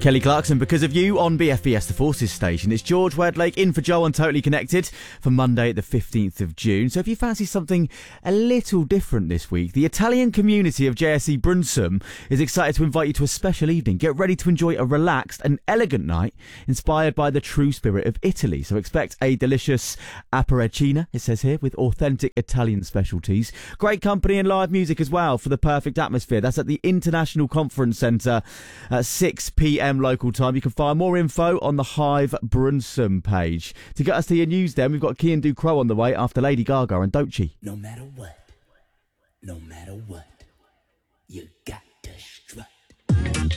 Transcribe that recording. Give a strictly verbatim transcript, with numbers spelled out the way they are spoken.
Kelly Clarkson, Because of You, on B F B S The Forces station. It's George Wedlake in for Joel on Totally Connected for Monday the fifteenth of June. So if you fancy something a little different this week, the Italian community of J S E Brunsum is excited to invite you to a special evening. Get ready to enjoy a relaxed and elegant night inspired by the true spirit of Italy. So expect a delicious apparecchina, it says here, with authentic Italian specialties. Great company and live music as well for the perfect atmosphere. That's at the International Conference Centre at six p.m. local time. You can find more info on the Hive Brunsum page. To get us to your news then, we've got Kian Ducrow on the way after Lady Gaga and Doechii. No matter what, no matter what, you got to strut.